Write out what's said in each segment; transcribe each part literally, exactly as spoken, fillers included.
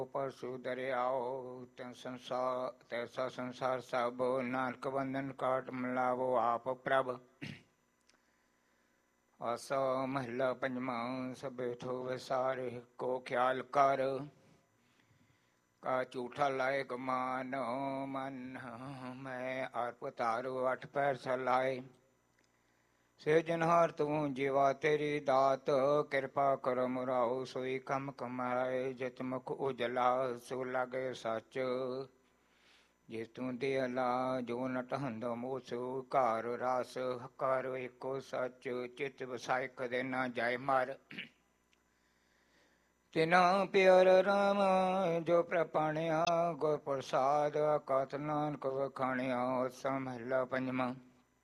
Pursue ਦਰਿਆਓ ਤੈ ਸੰਸਾਰ ਤੈਸਾ ਸੰਸਾਰ ਸਭ ਨਾਨਕ ਬੰਧਨ ਕਾਟ ਮਿਲਾਵੋ ਆਪ ਪ੍ਰਭ। ਆਸਾ ਮਹਿਲਾ ਪੰਜਵਾਂ ਸਭੇ ਠੋ ਵਿਸਾਰੇ ਕੋ ਖਿਆਲ ਕਰ ਕਾ ਝੂਠਾ ਲਾਏ ਗਮਾਨ ਮਨ ਮੈਂ ਆਪ ਤਾਰੂ ਅੱਠ ਪੈਰ ਸਲਾਏ। ਸੇ ਜਨਹਾਰ ਤੂੰ ਜੀਵਾ ਤੇਰੀ ਦਾਤ ਕਿਰਪਾ ਕਰ ਮੁਰਾਓ ਸੋਈ ਕਮ ਕਮਾਏ। ਜਿਤ ਮੁਖ ਉਜਲਾ ਸੋ ਲਾਗੇ ਸੱਚ ਜੇ ਤੂੰ ਦਿਅਲਾ ਜੋ ਨਟ ਹੰਦੋ ਮੋਸੂ ਘਰ ਰਸ ਕਰ ਏਕੋ ਸੱਚ ਚਿਤ ਵਸਾਇ ਕਦੇ ਨਾ ਜਾਏ ਮਰ। ਤਿਨਾ ਪਿਆਰ ਰਾਮ ਜੋ ਪ੍ਰਪਾਣਿਆ ਗੁਰ ਪ੍ਰਸਾਦ ਅਕਾਤ ਨਾਨਕ ਵਖਾਣਿਆ। ਮਹਿਲਾ ਪੰਜਵਾਂ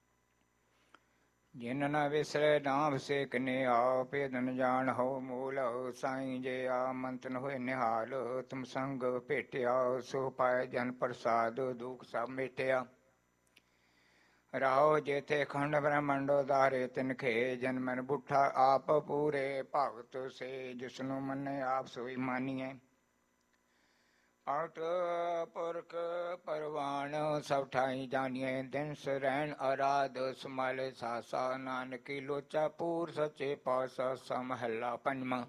ਜਿਨ ਨ ਵਿਸਰੈ ਨਾਮ ਸੇ ਕਨੇ ਆਪ ਭੇਦਨ ਜਾਣ ਹੋ ਮੂਲ ਸਾਈਂ ਜੇ ਆ ਮੰਤਨ ਹੋਏ ਨਿਹਾਲ ਤੁਮ ਸੰਗ ਭੇਟਿਆ ਸੋ ਪਾਏ ਜਨ ਪ੍ਰਸਾਦ ਦੁਖ ਸਭ ਮਿਟਿਆ। ਰਾਓ ਜੇਥੇ ਖੰਡ ਬ੍ਰਹਮੰਡ ਉਦਾਰੇ ਤਿਨਖੇ ਜਨ ਮਨ ਬੁੱਠਾ ਆਪ ਪੂਰੇ ਭਗਤ ਸੇ ਜਿਸਨੂੰ ਮੰਨੇ ਆਪ ਸੋਈ ਮਾਨੀਐ। ਅਟ ਪੁਰਖ ਪਰਵਾਨ ਸਭ ਠਾਈ ਜਾਣੀਏ ਦਿਨ ਸਰੈਣ ਅਰਾਧ ਸਮਾਲੇ ਸਾਸਾ ਨਾਨਕੀ ਲੋਚਾ ਪੂਰ ਸੱਚੇ ਪਾਤਸ਼ਾਹ। ਮਹੱਲਾ ਪੰਜਵਾਂ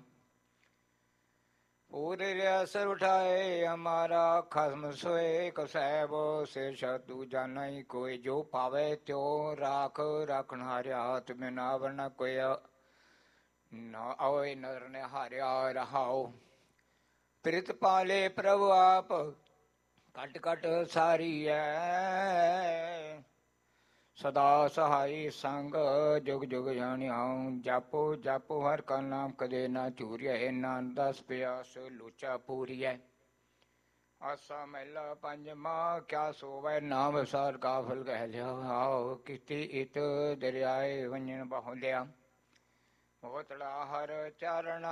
ਪੂਰੇ ਰਿਆਸਰ ਉਠਾਏ ਹਮਾਰਾ ਖਸਮ ਸੋਏ ਕਸੈਬ ਸੇ ਸ਼ਤੂ ਜਾਣਈ ਕੋਈ ਜੋ ਪਾਵੇ ਤਿਉ ਰਾਖ ਰਾਖਣ ਹਾਰਿਆ ਤੁਮੇ ਨਾ ਵਰਨਾ ਕੋਈ ਨਾ ਆਵੇ ਨਰ ਨੇ ਹਾਰਿਆ ਰਹਾਓ। ਪ੍ਰਿਤ ਪਾਲੇ ਪ੍ਰਭ ਆਪ ਘਟ ਘਟ ਸਾਰੀਐ ਸਦਾ ਸਹਾਈ ਸੰਗ ਜੁਗ ਜੁਗ ਜਾਣਿਆਉ। ਜਾਪੋ ਜਾਪੋ ਹਰ ਕਾ ਨਾਮ ਕਦੇ ਨਾ ਝੂਰਿਐ ਨਾਨਕ ਦਸ ਪਿਆਸ ਲੋਚਾ ਪੂਰੀਐ। ਆਸਾ ਮਹਿਲਾ ਪੰਜਵਾਂ ਕਿਆ ਸੋਵੈ ਨਾਮ ਵਿਸਾਰ ਕਾਫਲ ਕਹਿ ਲਿਆ ਆਓ ਕੀਤੀ ਇਤ ਦਰਿਆਏ ਵੰਜਣ ਬਹੁਲਿਆ। ਬਹੁਤੜਾ ਹਰ ਚਾਰਣਾ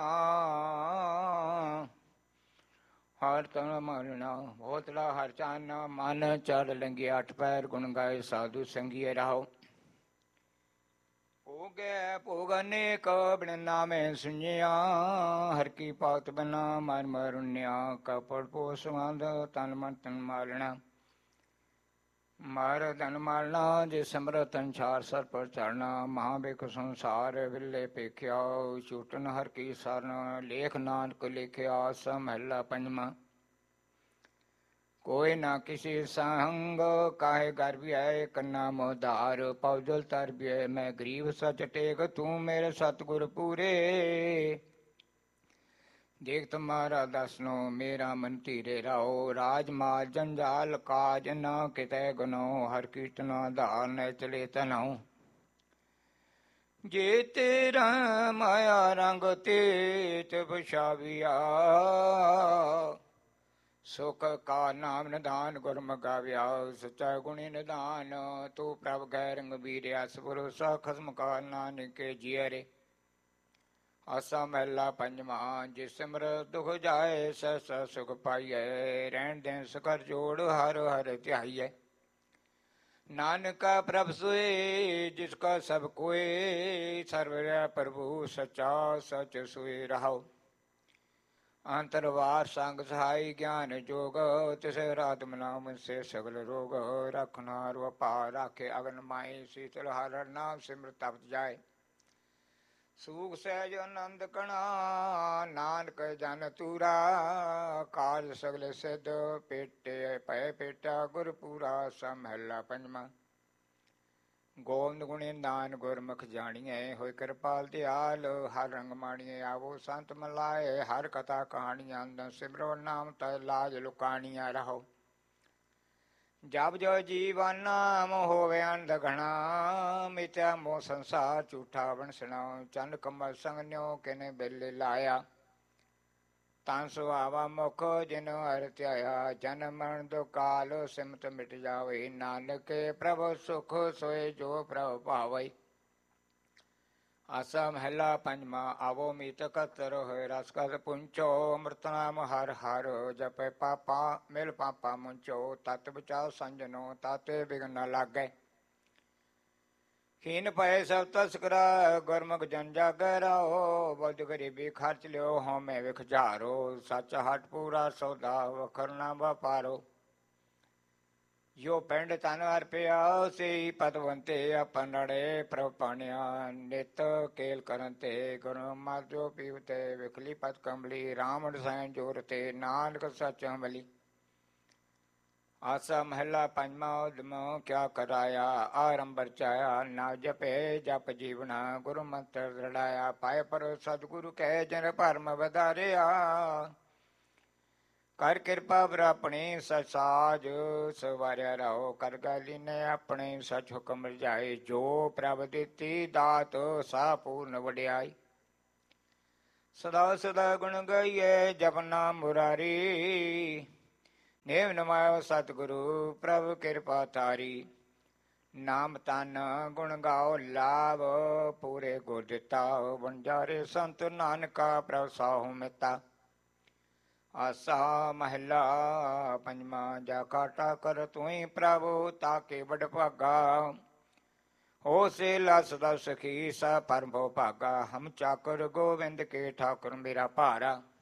ਹਰ ਤਨ ਮਰਨਾ ਬਹੁਤੜਾ ਹਰ ਚਾਨਾ ਮਨ ਚੜ ਲੰਘਿਆ ਅੱਠ ਪੈਰ ਗੁਣ ਗਾਏ ਸਾਧੂ ਸੰਗੀਏ ਰਾਓ। ਭੋਗੈ ਭੋਗ ਅਨੇਕ ਬਿਨ ਨਾਮੇ ਸੁਣਿਆ ਹਰ ਕੀ ਭਗਤ ਬਿਨਾ ਮਨ ਮਰੁਨਿਆ। ਕਪੜ ਪੋਸਵੰਦ ਤਨ ਮਨ ਤਨ ਮਾਲਣਾ ਮਾਰ ਧਨ ਮਾਲਣਾ ਜੇ ਸਮਰਤਨ ਛਾਰ ਸਰ ਪਰ ਚੜਨਾ। ਮਹਾਬੇਖ ਸੰਸਾਰ ਵਿਲੇ ਪੇਖਿਆ ਛੂਟਨ ਹਰ ਕੀ ਸਰਨ ਲੇਖ ਨਾਨਕ ਲਿਖਿਆ। ਮਹਿਲਾ ਪੰਜਵਾਂ ਕੋਈ ਨਾ ਕਿਸੀ ਸੰਗ ਕਾਹੇ ਗਰਬਿਐ ਕੰਨਾ ਮੋਧਾਰ ਪਉਜਲ ਤਰਬਿਐ ਮੈਂ ਗਰੀਬ ਸਚ ਟੇਕ ਤੂੰ ਮੇਰੇ ਸਤਿਗੁਰ ਪੂਰੇ। ਦੇਖ ਤੁਮਾਰਾ ਦਸਨੋ ਮੇਰਾ ਮਨ ਧੀਰੇ ਰਾਓ ਰਾਜ ਮਾਲ ਜੰਜਾਲ ਕਾਜ ਨਾ ਕਿਤੈ ਗੁਨੋ ਹਰ ਕੀਰਤਨਾ ਧਾਰ ਨੈ ਚਲੇ ਤਨਉ। ਜੇ ਤੇਰਾ ਮਾਇਆ ਰੰਗ ਤੇਤ ਬਛਾਵਿਆ ਸੁਖ ਕਾ ਨਾਮ ਨਿਧਾਨ ਗੁਰਮੁਖ ਗਾਵਿਆ। ਸੱਚਾ ਗੁਣੀ ਨਿਧਾਨ ਤੂੰ ਪ੍ਰਭ ਗੈ ਰੰਗ ਵੀਰਿਆ ਸਪੁਰਸਾ ਖਸਮ ਕਾ ਨਾਨਕੇ ਜੀਅਰੇ। ਆਸਾ ਮਹਿਲਾ ਪੰਜਵਾਂ ਜਿਸ ਸਿਮਰ ਦੁਖ ਜਾਏ ਸਹਿ ਸਹਿ ਸੁਖ ਪਾਈਐ। ਰਹਿਣ ਦੇਣ ਸਕਰ ਜੋੜ ਹਰ ਹਰ ਧਿਆਈਐ। ਨਾਨਕਾ ਪ੍ਰਭ ਸੋਏ ਜਿਸ ਕਾ ਸਭ ਕੋਏ ਸਰਵਰਿਆ ਪ੍ਰਭੂ ਸੱਚਾ ਸਚ ਸੋਏ ਰਹਾਓ। ਅੰਤਰਵਾਰ ਸੰਗ ਸਹਾਈ ਗਿਆਨ ਜੋਗ ਤਿਸੇ ਰਾਤ ਨਾਮ ਸੇ ਸਗਲ ਰੋਗ। ਰਖਨਾਰ ਵਪਾ ਰਾਖੇ ਅਗਨ ਮਾਈ ਸੀਤਲ ਹਰ ਨਾਮ ਸਿਮਰ ਤਪਤ ਜਾਏ। ਸੂਖ ਸਹਿਜ ਆਨੰਦ ਕਣਾ ਨਾਨਕ ਜਨ ਤੂਰਾ ਕਾਜ ਸਗਲ ਸਿੱਧ ਪੇਟੇ ਪੈ ਪੇਟਾ ਗੁਰ ਪੂਰਾ। ਮਹਿਲਾ ਪੰਜਵਾਂ ਗੋਬਿੰਦ ਗੁਣੀ ਨਾਨ ਗੁਰਮੁਖ ਜਾਣੀਐ ਹੋਇ ਕਿਰਪਾਲ ਦਿਆਲ ਹਰ ਰੰਗ ਮਾਣੀਐ। ਆਵੋ ਸੰਤ ਮਲਾਏ ਹਰ ਕਥਾ ਕਹਾਣੀਆਂ ਸਿਮਰੋ ਨਾਮ ਤੈ ਲਾਜ ਲੁਕਾਣੀਆਂ ਰਹੋ। ਜਬ ਜੋ ਜੀਵਨ ਨਾਮ ਹੋਵੇ ਅੰਧ ਘਣਾ ਮਿਥਿਆ ਮੋਹ ਸੰਸਾਰ ਝੂਠਾ ਵੰਸਣਾ। ਚੰਨ ਕਮਲ ਸੰਗ ਨਿਉ ਕਿਨੇ ਬੇਲੇ ਲਾਇਆ ਤਾਂ ਸੁਹਾਵਾ ਮੁਖ ਜਿਨ ਹਰਿ ਧਿਆਇਆ। ਜਨਮ ਮਰਨ ਦੁ ਕਾਲ ਸਿਮਤ ਮਿਟ ਜਾਵੇ ਨਾਨਕੇ ਪ੍ਰਭ ਸੁਖ ਸੋਏ ਜੋ ਪ੍ਰਭ ਭਾਵੈ। ਆਸਾ ਮਹਿਲਾ ਪੰਜਵਾਂ ਆਵੋ ਮੀਤ ਕਤਰ ਹੋਏ ਰਸ ਕਸ ਪੁੰਚੋ ਅੰਮ੍ਰਿਤ ਨਾਮ ਹਰ ਹਰ ਜਪੈ ਪਾਪਾ ਮਿਲ ਪਾਪਾ ਮੁੰਚੋ। ਤਤ ਬਚਾਓ ਸੰਜਨੋ ਤਾਤੇ ਬਿਗਨ ਨ ਲਾਗੈ ਹੀਨ ਪਏ ਸਭ ਤਸਕਰਾ ਗੁਰਮੁਖ ਜਨ ਜਾਗੈ ਰਾਓ। ਬੁੱਧ ਗਰੀਬੀ ਖਰਚ ਲਿਓ ਹਉਮੈ ਵਿਖ ਝਾਰੋ। ਸੱਚ ਹਟ ਪੂਰਾ ਸੌਦਾ ਵਖਰ ਨਾ ਵਪਾਰੋ। ਜੋ ਪਿੰਡ ਤਨ ਅਰਪਿਆ ਸੇ ਪਤਵੰਤੇ ਆਪਨ ਰੜੇ ਪ੍ਰਭ ਪਾਣਿਆ। ਨਿਤ ਕੇਲ ਕਰਨ ਤੇ ਗੁਰੂ ਮਤਿ ਜੋ ਪੀਵਤੇ ਵਿਖਲੀ ਪਤ ਕੰਬਲੀ। ਰਾਮ ਰਸਾਇਣ ਜੋਰ ਤੇ ਨਾਨਕ ਸਚ ਅਮਲੀ। ਆਸਾ ਮਹਿਲਾ ਪੰਜਵਾਂ ਉਦਮ ਕਿਆ ਕਰਾਇਆ। ਆਰੰਭ ਰਚਾਇਆ ਨਾ ਜਪੇ ਜਪ ਜੀਵਨਾ। ਗੁਰੂ ਮੰਤਰ ਦ੍ਰਿੜਾਇਆ ਪਾਏ ਪਰ ਸਤਿਗੁਰੂ ਕਹਿ ਜਨ ਭਰਮ ਵਧਾਰਿਆ। ਕਰ ਕਿਰਪਾ ਬਰ ਆਪਣੀ ਸਚ ਸਾਜ ਸਵਾਰਿਆ ਰਾਓ। ਕਰ ਗਾਲੀ ਨੇ ਆਪਣੇ ਸਚ ਹੁਕਮ ਰਜਾਏ। ਜੋ ਪ੍ਰਭ ਦਿੱਤੀ ਦਾਤ ਸਾ ਪੂਰਨ ਵਡਿਆਈ। ਸਦਾ ਸਦਾ ਗੁਣ ਗਾਈਏ ਜਪਨਾ ਮੁਰਾਰੀ। ਨੇਮ ਨਮਾਇਓ ਸਤਿਗੁਰੂ ਪ੍ਰਭ ਕਿਰਪਾ ਤਾਰੀ। ਨਾਮ ਤਨ ਗੁਣ ਗਾਓ ਲਾਭ ਪੂਰੇ ਗੁਰ ਦਿੱਤਾ। ਵਣਜਾਰੇ ਸੰਤ ਨਾਨਕਾ ਪ੍ਰਭ ਸਾਹੂ ਮਿਤਾ। ਆਸਾ ਮਹਿਲਾ ਪੰਜਵਾਂ ਜਾ ਕਾਟਾ ਕਰ ਤੂੰ ਪ੍ਰਭੂ ਤਾਕੇ ਵਡ ਭਾਗਾ। ਹੋ ਸੇ ਲਸ ਦਾ ਸਖੀ ਸਾ ਪਰਮ ਭੋ ਭਾਗਾ। ਹਮ ਚਾਕਰ ਗੋਬਿੰਦ ਕੇ ਠਾਕੁਰ ਮੇਰਾ ਭਾਰਾ।